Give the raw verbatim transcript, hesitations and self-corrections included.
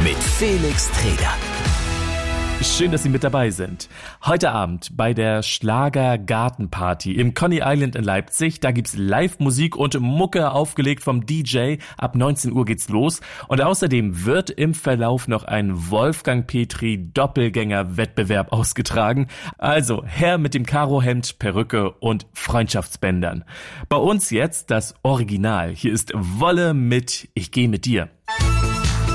mit Felix Treder. Schön, dass Sie mit dabei sind. Heute Abend bei der Schlager-Gartenparty im Coney Island in Leipzig. Da gibt's Live-Musik und Mucke aufgelegt vom D J. Ab neunzehn Uhr geht's los. Und außerdem wird im Verlauf noch ein Wolfgang Petri Doppelgänger-Wettbewerb ausgetragen. Also her mit dem Karohemd, Perücke und Freundschaftsbändern. Bei uns jetzt das Original. Hier ist Wolle mit Ich geh mit dir.